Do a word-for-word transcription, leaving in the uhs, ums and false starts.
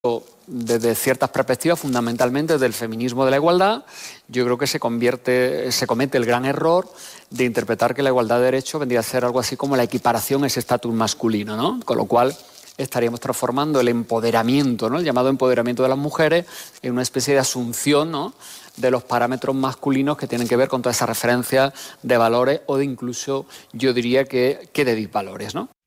Desde ciertas perspectivas, fundamentalmente del feminismo de la igualdad, yo creo que se convierte, se comete el gran error de interpretar que la igualdad de derechos vendría a ser algo así como la equiparación a ese estatus masculino, ¿no? Con lo cual estaríamos transformando el empoderamiento, ¿no?, el llamado empoderamiento de las mujeres, en una especie de asunción, ¿no?, de los parámetros masculinos que tienen que ver con todas esas referencias de valores o de incluso, yo diría que, que de disvalores, ¿no?